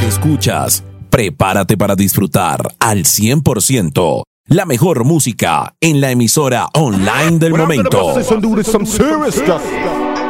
que escuchas, prepárate para disfrutar al 100% la mejor música en la emisora online del momento.